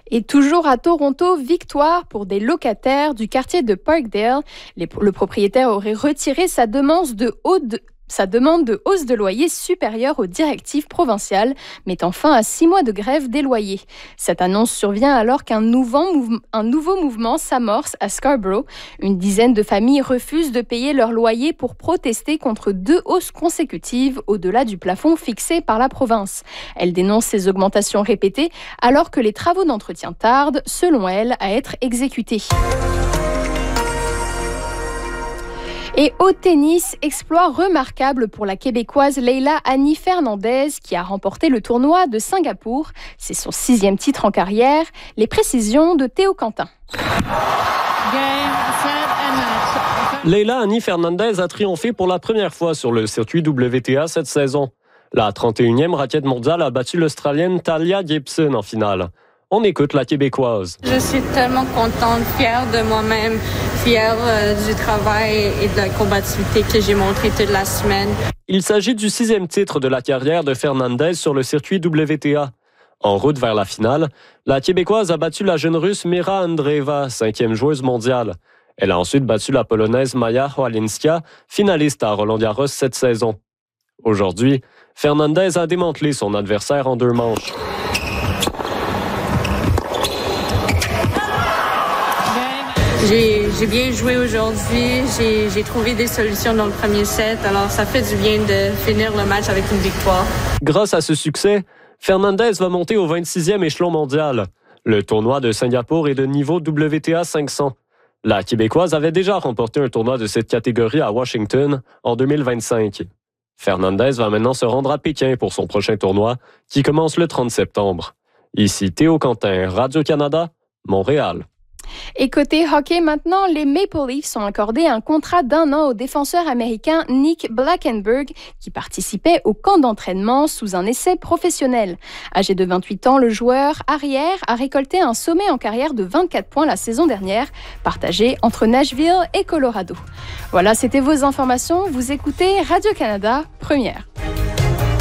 Et toujours à Toronto, victoire pour des locataires du quartier de Parkdale. Le propriétaire aurait retiré sa demande de hausse de loyer supérieure aux directives provinciales, mettant fin à 6 mois de grève des loyers. Cette annonce survient alors qu'un nouveau mouvement s'amorce à Scarborough. Une dizaine de familles refusent de payer leur loyer pour protester contre 2 hausses consécutives au-delà du plafond fixé par la province. Elles dénoncent ces augmentations répétées alors que les travaux d'entretien tardent, selon elles, à être exécutés. Et au tennis, exploit remarquable pour la Québécoise Leila Annie Fernandez qui a remporté le tournoi de Singapour. C'est son 6e titre en carrière. Les précisions de Théo Quentin. Leila Annie Fernandez a triomphé pour la première fois sur le circuit WTA cette saison. La 31e raquette mondiale a battu l'Australienne Talia Gibson en finale. On écoute la Québécoise. Je suis tellement contente, fière de moi-même, fière du travail et de la combativité que j'ai montré toute la semaine. Il s'agit du 6e titre de la carrière de Fernandez sur le circuit WTA. En route vers la finale, la Québécoise a battu la jeune Russe Mira Andreeva, 5e joueuse mondiale. Elle a ensuite battu la Polonaise Maja Hoalinska, finaliste à Roland-Garros cette saison. Aujourd'hui, Fernandez a démantelé son adversaire en 2 manches. J'ai bien joué aujourd'hui, j'ai trouvé des solutions dans le premier set, alors ça fait du bien de finir le match avec une victoire. Grâce à ce succès, Fernandez va monter au 26e échelon mondial. Le tournoi de Singapour est de niveau WTA 500. La Québécoise avait déjà remporté un tournoi de cette catégorie à Washington en 2025. Fernandez va maintenant se rendre à Pékin pour son prochain tournoi qui commence le 30 septembre. Ici Théo Quentin, Radio-Canada, Montréal. Et côté hockey maintenant, les Maple Leafs ont accordé un contrat d'1 an au défenseur américain Nick Blackenberg qui participait au camp d'entraînement sous un essai professionnel. Âgé de 28 ans, le joueur arrière a récolté un sommet en carrière de 24 points la saison dernière, partagé entre Nashville et Colorado. Voilà, c'était vos informations. Vous écoutez Radio-Canada, première.